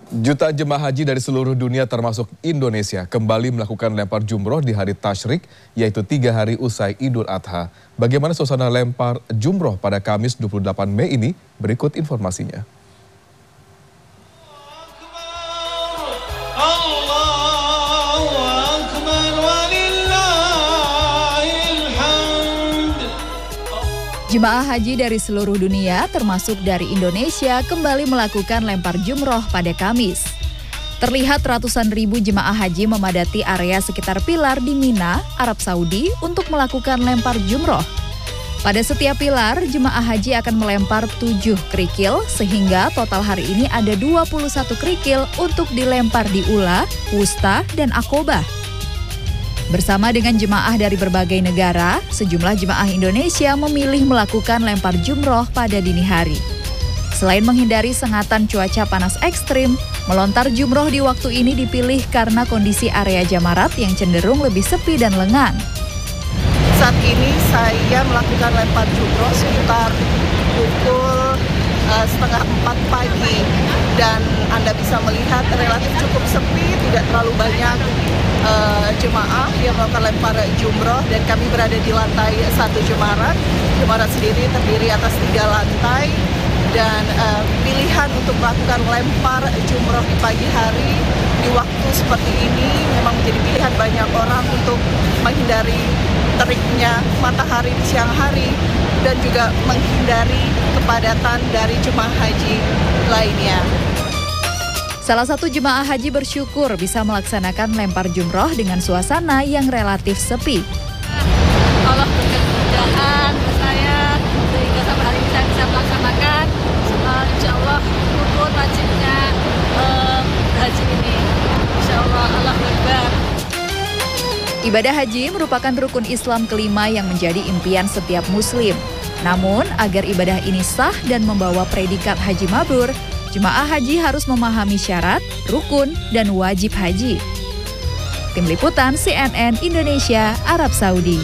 Jutaan jemaah haji dari seluruh dunia termasuk Indonesia kembali melakukan lempar jumroh di hari Tasyrik, yaitu 3 hari usai Idul Adha. Bagaimana suasana lempar jumroh pada Kamis 28 Mei ini? Berikut informasinya. Jemaah haji dari seluruh dunia, termasuk dari Indonesia, kembali melakukan lempar jumroh pada Kamis. Terlihat ratusan ribu jemaah haji memadati area sekitar pilar di Mina, Arab Saudi, untuk melakukan lempar jumroh. Pada setiap pilar, jemaah haji akan melempar 7 kerikil, sehingga total hari ini ada 21 kerikil untuk dilempar di Ula, Wusta, dan Aqobah. Bersama dengan jemaah dari berbagai negara, sejumlah jemaah Indonesia memilih melakukan lempar jumroh pada dini hari. Selain menghindari sengatan cuaca panas ekstrim, melontar jumroh di waktu ini dipilih karena kondisi area jamarat yang cenderung lebih sepi dan lengang. Saat ini saya melakukan lempar jumroh sekitar pukul 3:30 pagi dan Anda bisa melihat relatif cukup sepi, tidak terlalu banyak jemaah yang melakukan lempar jumroh, dan kami berada di lantai 1 jemarat. Jemarat sendiri terdiri atas 3 lantai, dan pilihan untuk melakukan lempar jumroh di pagi hari di waktu seperti ini memang menjadi pilihan banyak orang untuk menghindari teriknya matahari di siang hari dan juga menghindari kepadatan dari jemaah haji lainnya. Salah satu jemaah haji bersyukur bisa melaksanakan lempar jumroh dengan suasana yang relatif sepi. Allah berikan kemudahan ke saya sehingga sampai hari ini saya bisa melaksanakan. Insya Allah rukun wajibnya haji ini. Insya Allah Allah Akbar. Ibadah haji merupakan rukun Islam kelima yang menjadi impian setiap muslim. Namun, agar ibadah ini sah dan membawa predikat haji mabrur, jemaah haji harus memahami syarat, rukun, dan wajib haji. Tim Liputan CNN Indonesia, Arab Saudi.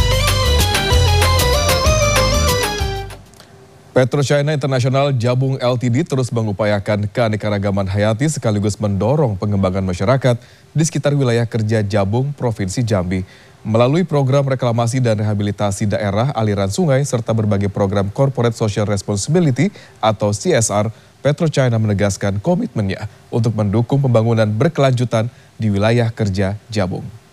PetroChina International Jabung Ltd terus mengupayakan keanekaragaman hayati sekaligus mendorong pengembangan masyarakat di sekitar wilayah kerja Jabung, Provinsi Jambi. Melalui program reklamasi dan rehabilitasi daerah aliran sungai serta berbagai program Corporate Social Responsibility atau CSR, PetroChina menegaskan komitmennya untuk mendukung pembangunan berkelanjutan di wilayah kerja Jabung.